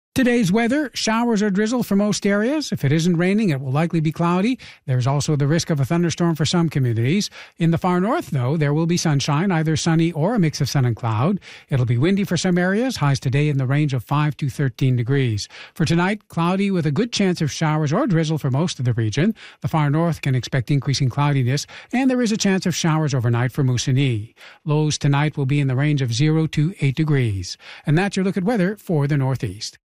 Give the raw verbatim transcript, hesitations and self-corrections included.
Today's weather, showers or drizzle for most areas. If it isn't raining, it will likely be cloudy. There's also the risk of a thunderstorm for some communities. In the far north, though, there will be sunshine, either sunny or a mix of sun and cloud. It'll be windy for some areas, highs today in the range of five to thirteen degrees. For tonight, cloudy with a good chance of showers or drizzle for most of the region. The far north can expect increasing cloudiness, and there is a chance of showers overnight for Moosonee. Lows tonight will be in the range of zero to eight degrees. And that's your look at weather for the Northeast.